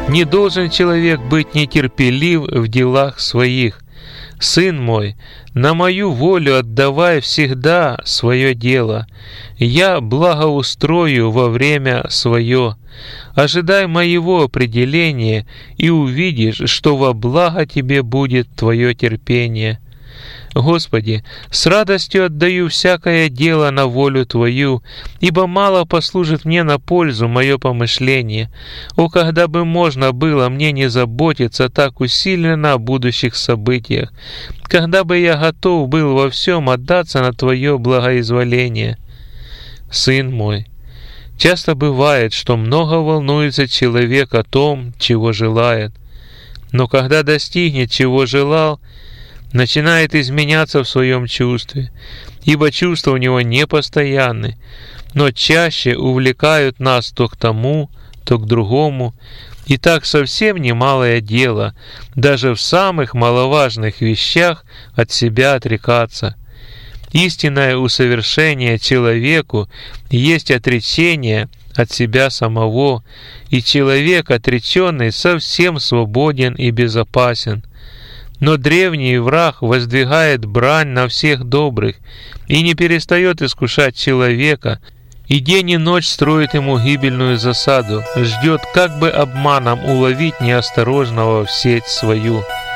Не должен человек быть нетерпелив в делах своих. Сын мой, на мою волю отдавай всегда свое дело. Я благоустрою во время свое. Ожидай моего определения, и увидишь, что во благо тебе будет твое терпение. Господи, с радостью отдаю всякое дело на волю Твою, ибо мало послужит мне на пользу мое помышление. О, когда бы можно было мне не заботиться так усиленно о будущих событиях, когда бы я готов был во всем отдаться на Твое благоизволение. Сын мой, часто бывает, что много волнуется человек о том, чего желает, но когда достигнет, чего желал, начинает изменяться в своем чувстве, ибо чувства у него не постоянны, но чаще увлекают нас то к тому, то к другому, и так совсем немалое дело, даже в самых маловажных вещах от себя отрекаться. Истинное усовершение человеку есть отречение от себя самого, и человек, отреченный, совсем свободен и безопасен. Но древний враг воздвигает брань на всех добрых и не перестает искушать человека, и день и ночь строит ему гибельную засаду, ждет, как бы обманом уловить неосторожного в сеть свою.